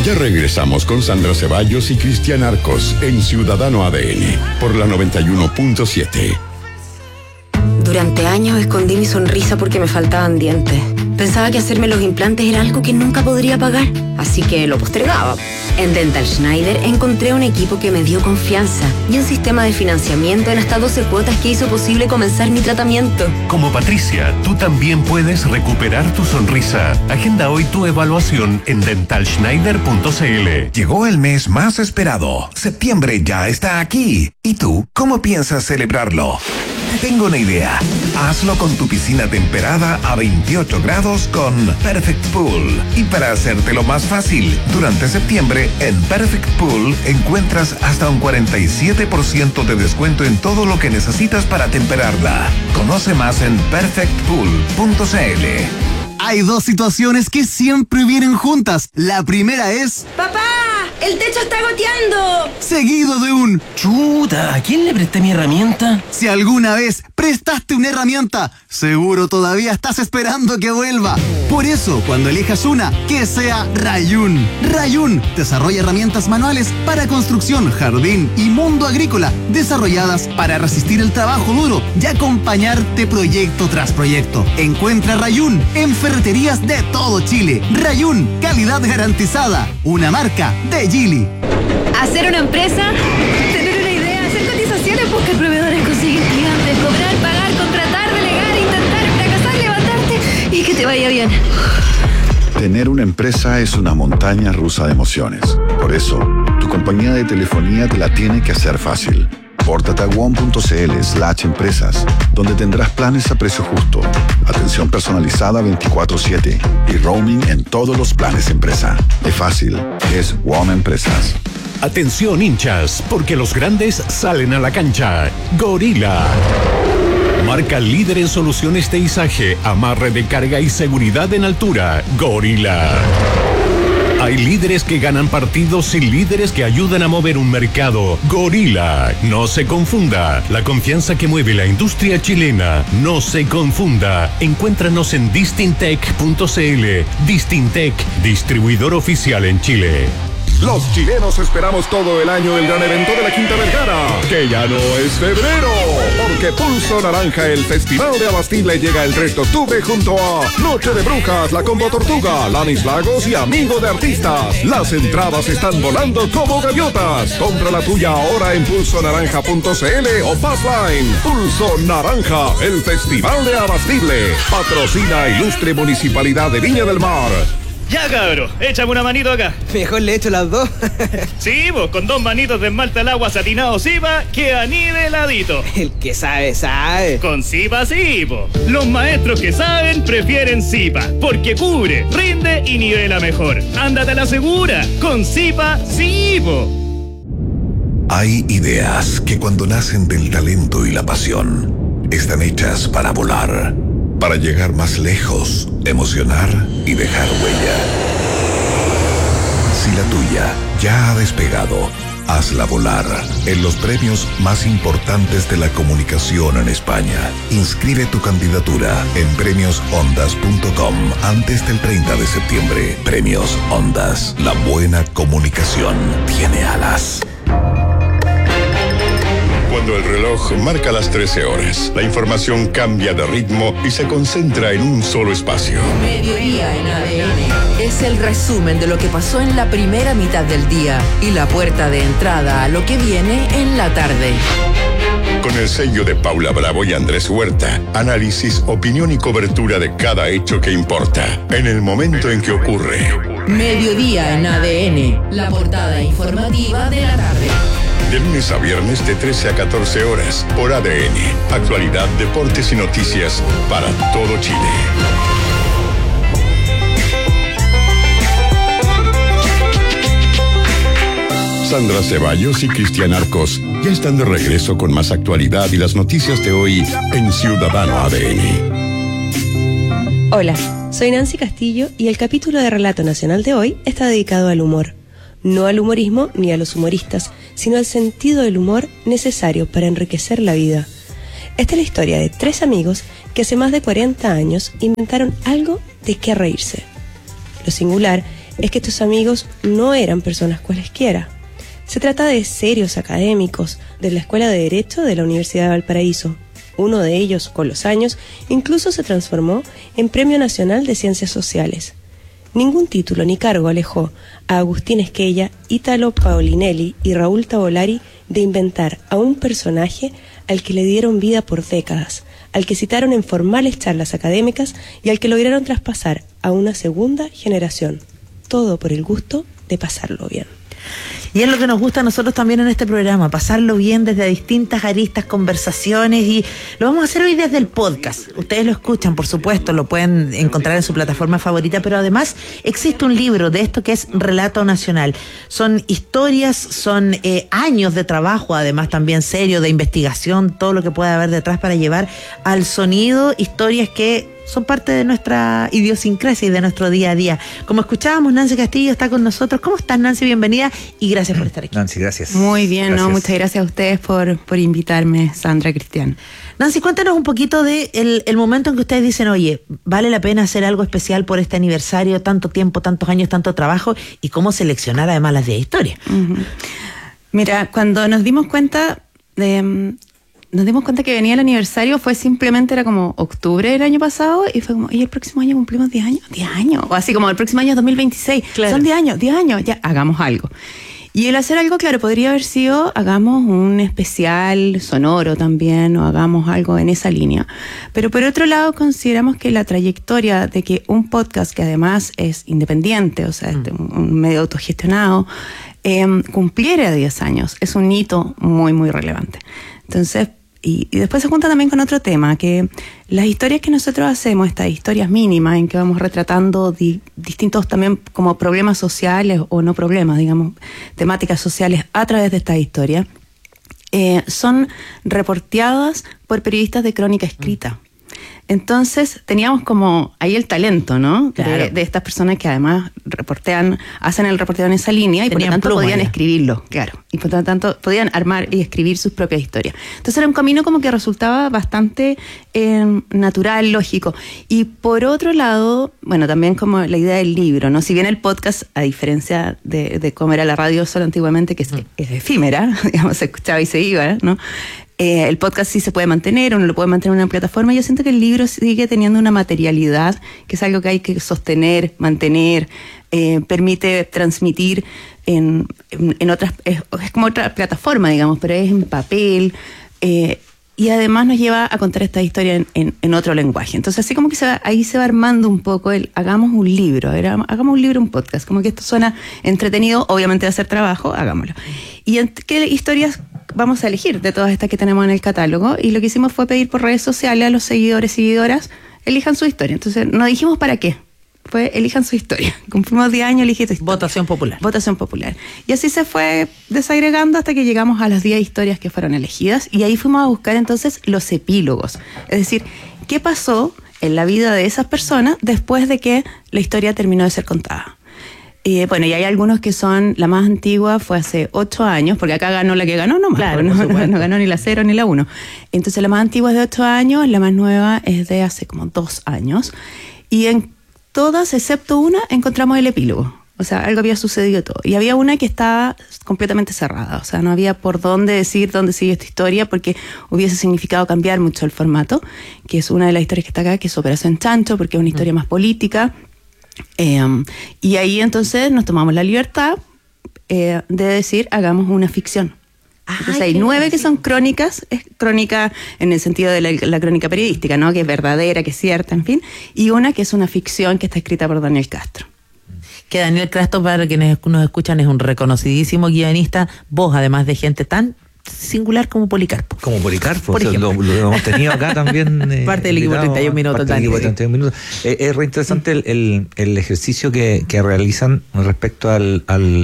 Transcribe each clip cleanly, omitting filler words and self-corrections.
Ya regresamos con Sandra Ceballos y Cristian Arcos en Ciudadano ADN por la 91.7. Durante años escondí mi sonrisa porque me faltaban dientes. Pensaba que hacerme los implantes era algo que nunca podría pagar, así que lo postergaba. En Dental Schneider encontré un equipo que me dio confianza y un sistema de financiamiento en hasta 12 cuotas que hizo posible comenzar mi tratamiento. Como Patricia, tú también puedes recuperar tu sonrisa. Agenda hoy tu evaluación en dentalschneider.cl. Llegó el mes más esperado. Septiembre ya está aquí. ¿Y tú, cómo piensas celebrarlo? Tengo una idea. Hazlo con tu piscina temperada a 28 grados con Perfect Pool. Y para hacértelo más fácil, durante septiembre en Perfect Pool encuentras hasta un 47% de descuento en todo lo que necesitas para temperarla. Conoce más en perfectpool.cl. Hay dos situaciones que siempre vienen juntas. La primera es... ¡Papá! ¡El techo está goteando! Seguido de un... Chuta, ¿a quién le presté mi herramienta? Si alguna vez prestaste una herramienta, seguro todavía estás esperando que vuelva. Por eso, cuando elijas una, que sea Rayun. Rayun desarrolla herramientas manuales para construcción, jardín y mundo agrícola, desarrolladas para resistir el trabajo duro y acompañarte proyecto tras proyecto. Encuentra Rayun en ferreterías de todo Chile. Rayun, calidad garantizada. Una marca de Geely. Hacer una empresa, tener una idea, hacer cotizaciones, buscar proveedores, conseguir clientes, cobrar, pagar, contratar, delegar, intentar, fracasar, levantarte y que te vaya bien. Tener una empresa es una montaña rusa de emociones. Por eso, tu compañía de telefonía te la tiene que hacer fácil. Pórtate a one.cl/empresas, donde tendrás planes a precio justo, atención personalizada 24/7 y roaming en todos los planes empresa. Es fácil, es One Empresas. Atención hinchas, porque los grandes salen a la cancha. Gorila. Marca líder en soluciones de izaje, amarre de carga y seguridad en altura. Gorila. Hay líderes que ganan partidos y líderes que ayudan a mover un mercado. Gorila. No se confunda. La confianza que mueve la industria chilena. No se confunda. Encuéntranos en distintec.cl. Distintec, distribuidor oficial en Chile. Los chilenos esperamos todo el año el gran evento de la Quinta Vergara, que ya no es febrero, porque Pulso Naranja, el Festival de Abastible, llega el 3 de octubre junto a Noche de Brujas, La Combo Tortuga, Lanis Lagos y Amigo de Artistas. Las entradas están volando como gaviotas. Compra la tuya ahora en pulsonaranja.cl o Fastline. Pulso Naranja, el Festival de Abastible. Patrocina Ilustre Municipalidad de Viña del Mar. Ya, cabro, échame una manito acá. Mejor le echo las dos. Sí, pues con 2 manitos de esmalta al agua satinado Zipa, queda niveladito. El que sabe, sabe. Con Zipa sí, po. Los maestros que saben prefieren Zipa, porque cubre, rinde y nivela mejor. Ándate a la segura, con Zipa sí, po. Hay ideas que cuando nacen del talento y la pasión, están hechas para volar, para llegar más lejos, emocionar y dejar huella. Si la tuya ya ha despegado, hazla volar en los premios más importantes de la comunicación en España. Inscribe tu candidatura en premiosondas.com antes del 30 de septiembre. Premios Ondas. La buena comunicación tiene alas. Cuando el reloj marca las 13 horas, la información cambia de ritmo y se concentra en un solo espacio. Mediodía en ADN es el resumen de lo que pasó en la primera mitad del día y la puerta de entrada a lo que viene en la tarde. Con el sello de Paula Bravo y Andrés Huerta, análisis, opinión y cobertura de cada hecho que importa, en el momento en que ocurre. Mediodía en ADN, la portada informativa de la tarde. De lunes a viernes de 13 a 14 horas por ADN. Actualidad, deportes y noticias para todo Chile. Sandra Ceballos y Cristian Arcos ya están de regreso con más actualidad y las noticias de hoy en Ciudadano ADN. Hola, soy Nancy Castillo y el capítulo de Relato Nacional de hoy está dedicado al humor. No al humorismo ni a los humoristas, sino al sentido del humor necesario para enriquecer la vida. Esta es la historia de 3 amigos que hace más de 40 años inventaron algo de qué reírse. Lo singular es que estos amigos no eran personas cualesquiera. Se trata de serios académicos de la Escuela de Derecho de la Universidad de Valparaíso. Uno de ellos, con los años, incluso se transformó en Premio Nacional de Ciencias Sociales. Ningún título ni cargo alejó a Agustín Esquella, Ítalo Paolinelli y Raúl Tavolari de inventar a un personaje al que le dieron vida por décadas, al que citaron en formales charlas académicas y al que lograron traspasar a una segunda generación. Todo por el gusto de pasarlo bien. Y es lo que nos gusta a nosotros también en este programa, pasarlo bien desde distintas aristas, conversaciones, y lo vamos a hacer hoy desde el podcast. Ustedes lo escuchan, por supuesto, lo pueden encontrar en su plataforma favorita, pero además existe un libro de esto que es Relato Nacional. Son historias, son años de trabajo, además también serio, de investigación, todo lo que puede haber detrás para llevar al sonido historias que son parte de nuestra idiosincrasia y de nuestro día a día. Como escuchábamos, Nancy Castillo está con nosotros. ¿Cómo estás, Nancy? Bienvenida y gracias por estar aquí. Nancy, gracias. Muy bien, gracias. ¿no? Muchas gracias a ustedes por invitarme, Sandra, Cristian. Nancy, cuéntanos un poquito de el momento en que ustedes dicen, oye, vale la pena hacer algo especial por este aniversario, tanto tiempo, tantos años, tanto trabajo, y cómo seleccionar además las 10 historias. Uh-huh. Mira, cuando nos dimos cuenta que venía el aniversario, era como octubre del año pasado, y fue como, ¿y el próximo año cumplimos 10 años? 10 años, o así como el próximo año es 2026, claro. Son 10 años, ya, hagamos algo. Y el hacer algo, claro, podría haber sido, hagamos un especial sonoro también, o hagamos algo en esa línea. Pero por otro lado, consideramos que la trayectoria de que un podcast, que además es independiente, o sea, un medio autogestionado, cumpliera 10 años, es un hito muy, muy relevante. Entonces, y después se junta también con otro tema, que las historias que nosotros hacemos, estas historias mínimas en que vamos retratando distintos también como problemas sociales o no problemas, digamos, temáticas sociales a través de estas historias, son reporteadas por periodistas de crónica escrita. Entonces teníamos como ahí el talento, ¿no? Claro. De estas personas que además hacen el reporteo en esa línea y por lo tanto podían escribirlo, claro. Y por lo tanto podían armar y escribir sus propias historias. Entonces era un camino como que resultaba bastante natural, lógico. Y por otro lado, bueno, también como la idea del libro, ¿no? Si bien el podcast, a diferencia de cómo era la radio solo antiguamente, que es efímera, digamos, se escuchaba y se iba, ¿no? El podcast sí se puede mantener, uno lo puede mantener en una plataforma. Yo siento que el libro sigue teniendo una materialidad, que es algo que hay que sostener, mantener, permite transmitir en otras, es como otra plataforma, digamos, pero es en papel, y además nos lleva a contar esta historia en otro lenguaje. Entonces así como que ahí se va armando un poco hagamos un libro, un podcast, como que esto suena entretenido, obviamente de hacer trabajo, hagámoslo. ¿Y qué historias vamos a elegir de todas estas que tenemos en el catálogo? Y lo que hicimos fue pedir por redes sociales a los seguidores y seguidoras, elijan su historia. Entonces no dijimos para qué, fue elijan su historia. Cumplimos 10 años, elegí tu historia. Votación popular. Y así se fue desagregando hasta que llegamos a las 10 historias que fueron elegidas, y ahí fuimos a buscar entonces los epílogos. Es decir, ¿qué pasó en la vida de esas personas después de que la historia terminó de ser contada? Y bueno, y hay algunos que son, la más antigua fue hace 8 años, porque acá ganó la que ganó nomás, claro, no ganó ni la 0 ni la 1. Entonces la más antigua es de 8 años, la más nueva es de hace como 2 años. Y en todas, excepto una, encontramos el epílogo. O sea, algo había sucedido todo. Y había una que estaba completamente cerrada. O sea, no había por dónde decir dónde sigue esta historia, porque hubiese significado cambiar mucho el formato, que es una de las historias que está acá, que es Operación Chancho, porque es una historia más política. Y ahí entonces nos tomamos la libertad de decir, hagamos una ficción. Entonces hay 9 que son crónicas, es crónica en el sentido de la crónica periodística, ¿no? Que es verdadera, que es cierta, en fin. Y una que es una ficción que está escrita por Daniel Castro. Que Daniel Castro, para quienes nos escuchan, es un reconocidísimo guionista, voz además de gente tan singular como Policarpo. Por ejemplo. Lo hemos tenido acá también. Parte del equipo 31 minutos. Es re interesante el ejercicio que realizan respecto al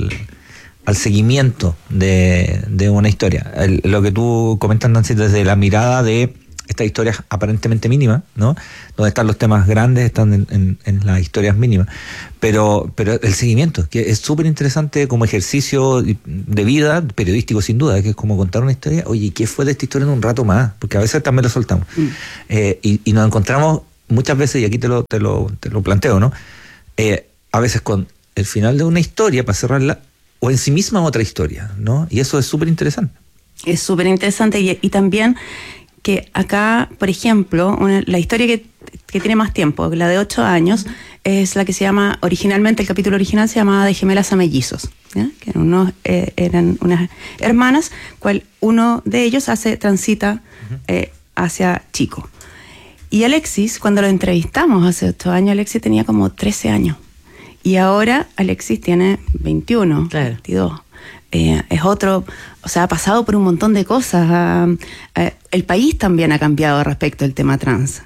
seguimiento de una historia. Lo que tú comentas, Nancy, desde la mirada de estas historias aparentemente mínimas, ¿no? Donde están los temas grandes, están en las historias mínimas. Pero el seguimiento, que es súper interesante como ejercicio de vida, periodístico sin duda, que es como contar una historia. Oye, ¿qué fue de esta historia en un rato más? Porque a veces también lo soltamos. Y nos encontramos muchas veces, y aquí te lo planteo, ¿no? A veces con el final de una historia para cerrarla, o en sí misma otra historia, ¿no? Y eso es súper interesante. Es súper interesante y también que acá, por ejemplo, la historia que tiene más tiempo, la de 8 años, es la que se llama, originalmente el capítulo original se llamaba De gemelas a mellizos, ¿ya? Que eran unas hermanas, cual uno de ellos transita hacia chico. Y Alexis, cuando lo entrevistamos hace 8 años, Alexis tenía como 13 años. Y ahora Alexis tiene 21, 22. Es otro, o sea, ha pasado por un montón de cosas. El país también ha cambiado respecto al tema trans.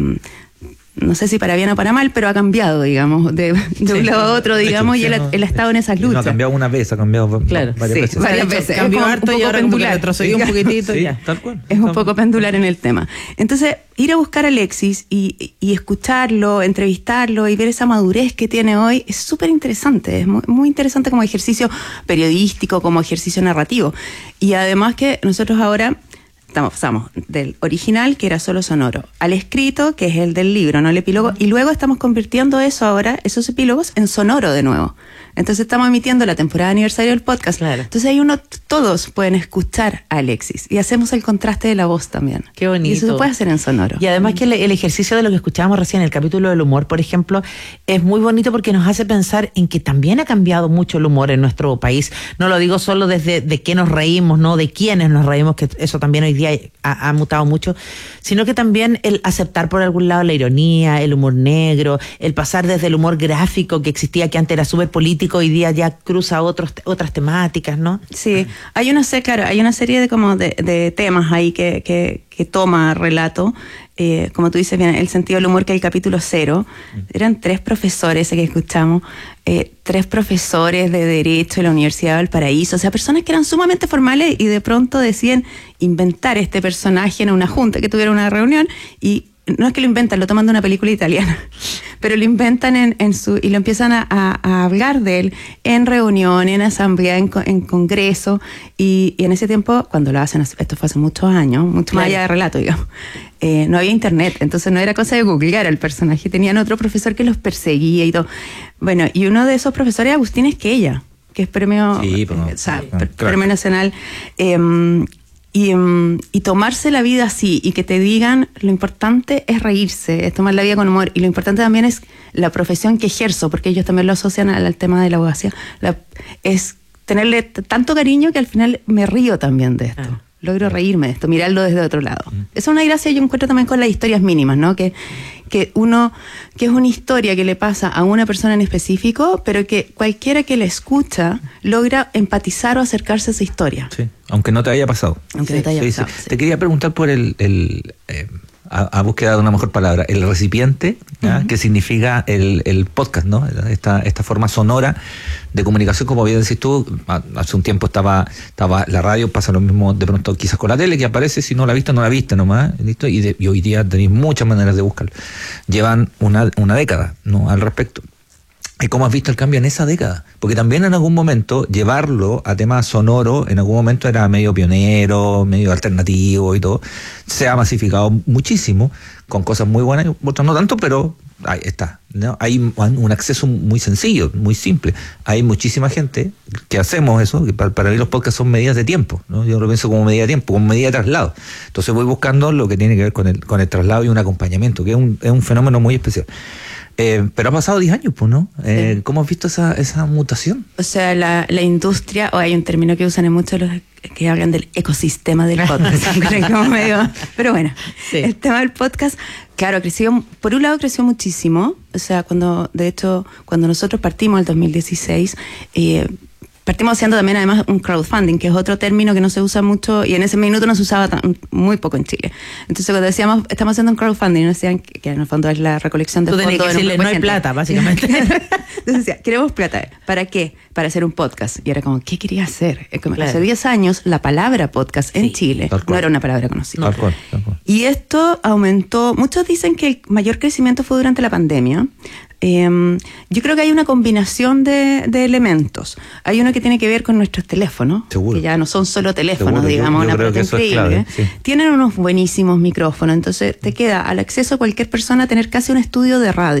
No sé si para bien o para mal, pero ha cambiado, digamos, de un lado a otro, digamos, y él ha estado en esas luchas. No ha cambiado una vez, ha cambiado varias veces. Varias veces. Cambió harto y ahora pendular. Retrocedió un poquitito. Sí, ya. Tal cual. Es un poco pendular en el tema. Entonces, ir a buscar a Alexis y escucharlo, entrevistarlo y ver esa madurez que tiene hoy es súper interesante. Es muy, muy interesante como ejercicio periodístico, como ejercicio narrativo. Y además que nosotros ahora pasamos del original, que era solo sonoro, al escrito, que es el del libro, no el epílogo, y luego estamos convirtiendo eso ahora, esos epílogos, en sonoro de nuevo. Entonces estamos emitiendo la temporada de aniversario del podcast. Claro. Entonces todos pueden escuchar a Alexis y hacemos el contraste de la voz también. Qué bonito. Y eso se puede hacer en sonoro. Y además que el ejercicio de lo que escuchábamos recién, el capítulo del humor, por ejemplo, es muy bonito porque nos hace pensar en que también ha cambiado mucho el humor en nuestro país. No lo digo solo desde de qué nos reímos, no de quiénes nos reímos, que eso también hoy día ha mutado mucho, sino que también el aceptar por algún lado la ironía, el humor negro, el pasar desde el humor gráfico que existía, que antes era súper político, hoy día ya cruza otras temáticas, ¿no? Sí, hay una serie de temas ahí que toma relato, como tú dices bien, el sentido del humor, que es el capítulo 0, eran 3 profesores que escuchamos, 3 profesores de Derecho de la Universidad de Valparaíso, o sea, personas que eran sumamente formales y de pronto deciden inventar este personaje en una junta, que tuvieron una reunión, y no es que lo inventan, lo toman de una película italiana, pero lo inventan y lo empiezan a hablar de él en reunión, en asamblea, en congreso, y en ese tiempo, cuando lo hacen, esto fue hace muchos años, mucho más allá de relato, digamos, no había internet, entonces no era cosa de googlear al personaje, tenían otro profesor que los perseguía y todo. Bueno, y uno de esos profesores es Agustín Esquella, que es premio, premio nacional, y tomarse la vida así y que te digan lo importante es reírse, es tomar la vida con humor, y lo importante también es la profesión que ejerzo, porque ellos también lo asocian al tema de la abogacía, es tenerle tanto cariño que al final me río también de esto. Logro reírme de esto, mirarlo desde otro lado. Es una gracia, yo encuentro también con las historias mínimas, ¿no? Que es una historia que le pasa a una persona en específico, pero que cualquiera que la escucha logra empatizar o acercarse a esa historia. Sí, aunque no te haya pasado. Aunque no te haya pasado. Sí. Te quería preguntar por a búsqueda de una mejor palabra, el recipiente, que significa el podcast, ¿no? Esta forma sonora de comunicación, como bien decís tú, hace un tiempo estaba la radio, pasa lo mismo de pronto quizás con la tele, que aparece, si no la viste, no la viste nomás, ¿listo? Y hoy día tenéis muchas maneras de buscarlo. Llevan una década, ¿no?, al respecto. ¿Y cómo has visto el cambio en esa década? Porque también en algún momento llevarlo a temas sonoros, en algún momento era medio pionero, medio alternativo y todo. Se ha masificado muchísimo, con cosas muy buenas, otras no tanto, pero ahí está, ¿no? Hay un acceso muy sencillo, muy simple. Hay muchísima gente que hacemos eso, que para mí los podcasts son medidas de tiempo, ¿no? Yo lo pienso como medida de tiempo, como medida de traslado. Entonces voy buscando lo que tiene que ver con el traslado y un acompañamiento, que es un fenómeno muy especial. Pero ha pasado 10 años, pues, ¿no? Sí. ¿Cómo has visto esa mutación? O sea, la industria, o hay un término que usan en muchos los que hablan del ecosistema del podcast, pero bueno, sí. El tema del podcast, claro, creció, por un lado creció muchísimo, o sea, cuando nosotros partimos en el 2016, partimos haciendo también además un crowdfunding, que es otro término que no se usa mucho y en ese minuto no se usaba muy poco en Chile. Entonces cuando decíamos, estamos haciendo un crowdfunding, nos decían que en el fondo es la recolección de fondos. Tú tenías que decirle, no hay plata, básicamente. Entonces decía, queremos plata. ¿Para qué? Para hacer un podcast. Y era como, ¿qué quería hacer? Claro. Hace 10 años la palabra podcast en Chile no era una palabra conocida. Tal cual. Y esto aumentó, muchos dicen que el mayor crecimiento fue durante la pandemia. Yo creo que hay una combinación de elementos. Hay uno que tiene que ver con nuestros teléfonos, que ya no son solo teléfonos, digamos, una plata increíble. Sí. Tienen unos buenísimos micrófonos, entonces te queda al acceso a cualquier persona tener casi un estudio de radio.